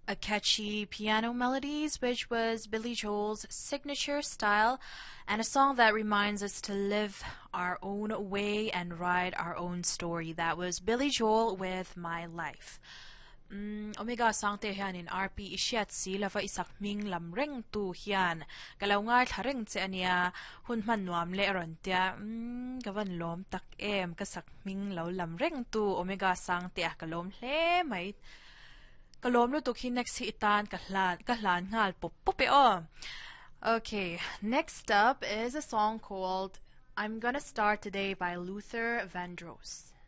a catchy piano melodies, which was Billy Joel's signature style, and a song that reminds us to live our own way and write our own story. That was Billy Joel with My Life. Omega sangte hian in RP ishiat si lava isakming lamreng tu hian kalawnger thareng che ania hun man nuam le rontia gavan lom tak em kasakming lo lamreng tu Omega sangte a kalom hle mai kalom lu tuk hi next hi itan kahlan ngal pop pop o. Okay, next up is a song called I'm Gonna Start Today by Luther Vandross.